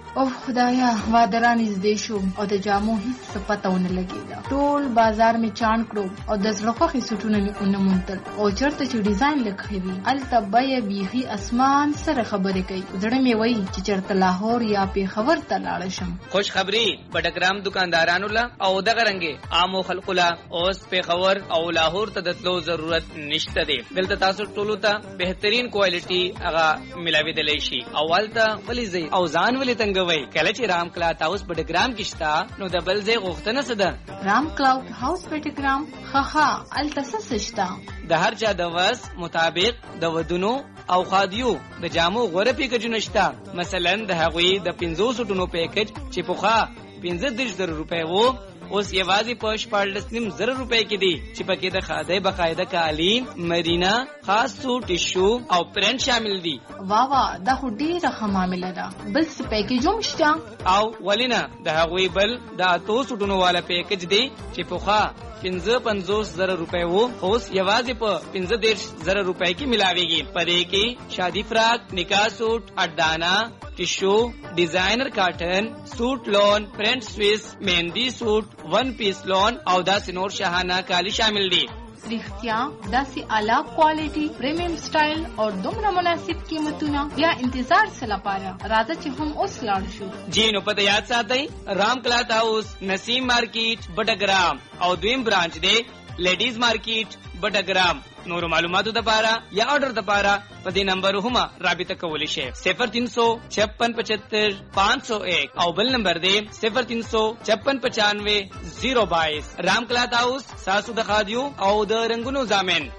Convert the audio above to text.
او خدایا وادران نږدې شو او د جامو هیڅ پته ونه لګېده. ټول بازار می چاڼ کړو او د زړه خوښې سوټونه می ونه موندل او چېرته چې ډیزاین لیکلی وي هلته بیه بیخي اسمان سره خبرې کوي. زړه می وایي چې چېرته لاهور یا پېښور ته لاړه شم. خوش خبري بډګرام دکاندارانو لا او دغه رنګې عامو خلکو لا اوس پېښور او لاهور ته د تلو ضرورت نشته دی. دلته تاسو ټولو ته بهترین کوالټي هغه ملاویدلی شي. اول ته ولې ځئ او ځان ولې تنګوئ؟ کله چې رام کلاوډ هاوس بډګرام کې شته نو د بل ځای غوښتنه څه ده؟ رام کلاوډ هاوس بډګرام ښه هلته څه شته؟ د هر چا د وس مطابق د ودونو او خادیو د جامو غوره پیکجونه شته. مثلا د هغوی د 500 ټونو پیکج چې پخوا 15,000 روپۍ وو اوس یوازې په 14,500 روپۍ کې دي چې پکې د خادۍ بقاعده کالي، مرینا، خاص سوټ، ټیشو او پرنټ شامل دي. واوا دا خو ډېره ښه معامله ده. بل څه پیکج هم شته؟ او ولې نه، د هغوی بل د 800 ټونو والا پیکج دی چې پخوا 55,000 روپۍ وو اوس یوازې په 15,000 روپۍ کې ملاويږي. پدې کې شادي فراق، نکاح سوټ، اډانا، ټیشو، ډیزاینر کاټن، سوټ لون، پرنٹ سویس، مهندی سوټ، ون پیس لون او داسې نور شاهانه کالی شامل دي. رښتیا داسې اعلی کوالټي، پریمیم سټایل او دومره مناسب قیمتونه بیا انتظار څه لپاره؟ راځه چې هم اوس لاړ شو. جی نو پته یاد ساتئ، رام کلاوډ هاوس نسیم مارکیټ بډګرام او دویم برانچ دی لیډیز مارکیټ بډګرام. نور معلوماتو لپاره یا آرډر لپاره په دې نمبر هم رابطه کولی شئ 035675 501 او بل نمبر دی 035695 022. رام کلاوډ هاوس ساسو د خادیو او د رنگونو ضامن.